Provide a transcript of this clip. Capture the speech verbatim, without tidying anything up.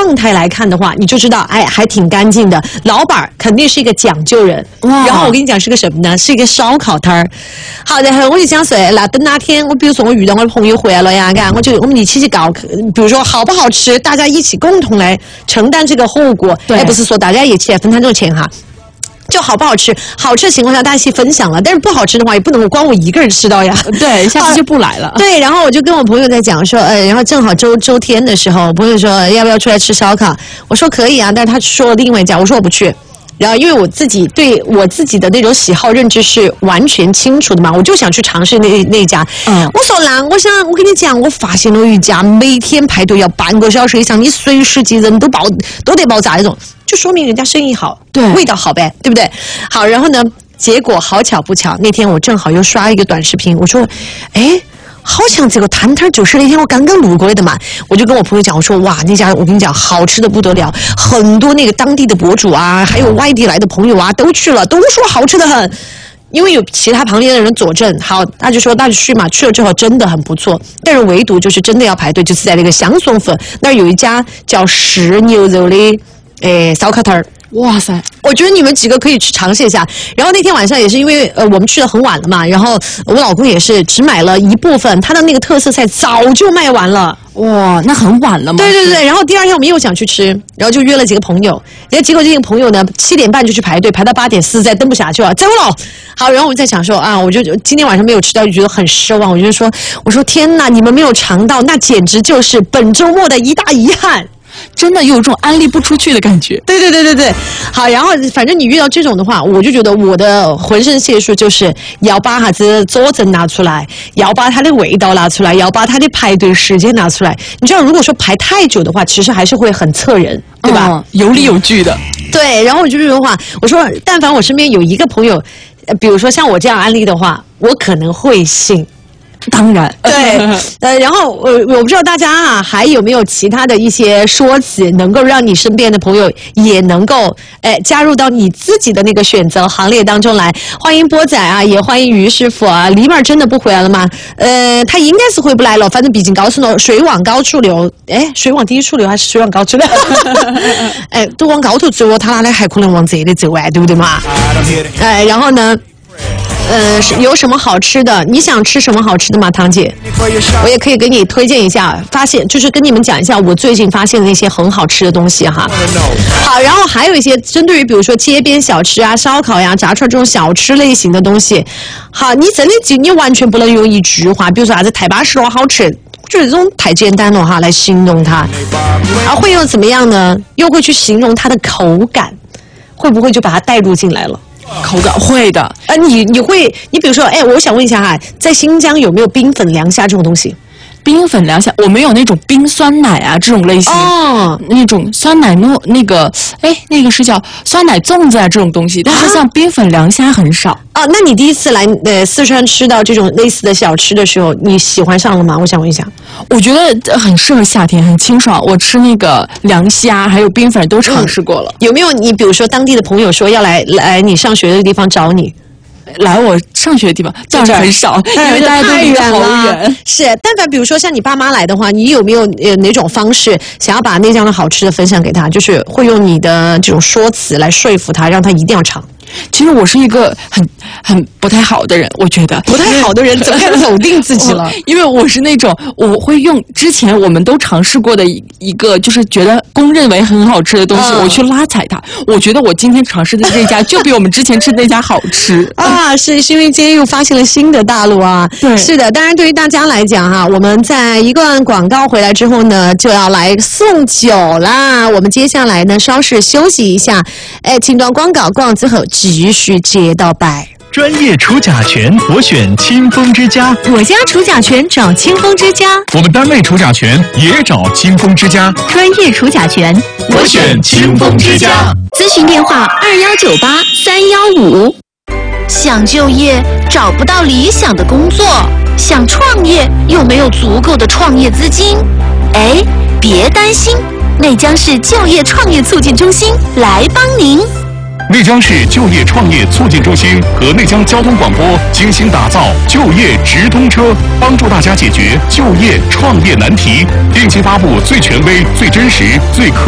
状态来看的话，你就知道，哎，还挺干净的。老板肯定是一个讲究人。然后我跟你讲是个什么呢？是一个烧烤摊儿。好的，我就讲说，那等哪天我比如说我遇到我的朋友回来了呀，干我就我们一起去搞，比如说好不好吃，大家一起共同来承担这个后果。哎，不是说大家一起来分摊这个钱哈。就好不好吃，好吃的情况下大家一起分享了，但是不好吃的话也不能光我一个人吃到呀。 对，下次就不来了。 啊、对，然后我就跟我朋友在讲说，呃，然后正好周周天的时候，我朋友说要不要出来吃烧烤，我说可以啊，但是他说了另外一家，我说我不去。然后因为我自己对我自己的那种喜好认知是完全清楚的嘛，我就想去尝试那那一家。嗯，我说那我想我跟你讲，我发现了一家每天排队要半个小时以上，你随时进人都爆都得爆炸那种，就说明人家生意好， 对， 味道好呗，对不对？好，然后呢，结果好巧不巧，那天我正好又刷一个短视频，我说，哎。好像这个摊摊就是那天我刚刚路过来的嘛，我就跟我朋友讲，我说哇，那家我跟你讲好吃的不得了，很多那个当地的博主啊，还有外地来的朋友啊，都去了，都说好吃的很。因为有其他旁边的人佐证，好，他就说那就去嘛，去了之后真的很不错，但是唯独就是真的要排队，就是在那个香松粉那儿有一家叫食牛肉的诶烧烤摊儿。 哇塞！ 我觉得你们几个可以去尝试一下。然后那天晚上也是因为呃我们去的很晚了嘛，然后我老公也是只买了一部分，他的那个特色菜早就卖完了。 哇，那很晚了嘛。 对对对，然后第二天我们又想去吃，然后就约了几个朋友，然后结果这个朋友呢七点半就去排队，排到八点四再登不下去了，走了。好，然后我们在想说啊，我就今天晚上没有吃到，就觉得很失望。我就说，我说天哪，你们没有尝到，那简直就是本周末的一大遗憾。 真的有一种安利不出去的感觉。 对对对对对，好，然后反正你遇到这种的话，我就觉得我的浑身解数就是要把啥子佐证拿出来，要把它的味道拿出来，要把它的排队时间拿出来。你知道，如果说排太久的话，其实还是会很侧人，对吧？ 嗯、有理有据的。 对，然后我就这种话，我说，但凡我身边有一个朋友，比如说像我这样安利的话，我可能会信。 当然， 对，呃，然后我我不知道大家啊还有没有其他的一些说辞，能够让你身边的朋友也能够哎加入到你自己的那个选择行列当中来。欢迎波仔啊，也欢迎于师傅啊。黎妹真的不回来了吗？呃，他应该是回不来了，反正毕竟高速路水往高处流，哎，水往低处流还是水往高处流？哎，都往高头走，他哪里还可能往这里走啊？对不对嘛？哎，然后呢？呃，有什么好吃的？你想吃什么好吃的吗，唐姐？我也可以给你推荐一下，发现就是跟你们讲一下我最近发现的那些很好吃的东西哈。好，然后还有一些针对于比如说街边小吃啊、烧烤呀、炸串这种小吃类型的东西。好，你真的你完全不能用一句话，比如说啥子太巴适了，好吃。我觉得这种太简单了哈，来形容它，而会用怎么样呢？又会去形容它的口感，会不会就把它带入进来了？ 口感会的， 呃，你你会，你比如说，哎，我想问一下哈，在新疆有没有冰粉凉虾这种东西？ 冰粉凉虾，我们有那种冰酸奶啊这种类型， 哦， 那种酸奶糯那个，哎，那个是叫酸奶粽子啊这种东西，但是像冰粉凉虾很少。 哦，那你第一次来呃四川吃到这种类似的小吃的时候，你喜欢上了吗？我想问一下。 我觉得很适合夏天，很清爽。我吃那个凉虾还有冰粉都尝试过了。 嗯、有没有你比如说当地的朋友说要来来你上学的地方找你？ 来我上学的地方，当然很少，因为大家都离得好远。 是，但凡比如说像你爸妈来的话，你有没有呃哪种方式想要把那样的好吃的分享给他？就是会用你的这种说辞来说服他，让他一定要尝。 其实我是一个很很不太好的人，我觉得不太好的人怎么开始否定自己了？ 因为我是那种我会用之前我们都尝试过的一个，就是觉得公认为很好吃的东西，嗯、我去拉踩它。我觉得我今天尝试的这家就比我们之前吃的那家好吃啊！是是因为今天又发现了新的大陆啊！ 对， 是的。当然，对于大家来讲哈，我们在一段广告回来之后呢，就要来送酒啦。我们接下来呢，稍事休息一下，哎，请段广告，广告之后继续接到白。 专业除甲醛，我选清风之家。 我家除甲醛找清风之家。 我们单位除甲醛也找清风之家。 专业除甲醛， 我选清风之家。 咨询电话二幺九八三幺五。想就业找不到理想的工作，想创业又没有足够的创业资金。哎，别担心，内江市就业创业促进中心来帮您。 内江市就业创业促进中心和内江交通广播精心打造就业直通车，帮助大家解决就业创业难题，定期发布最权威、最真实、最可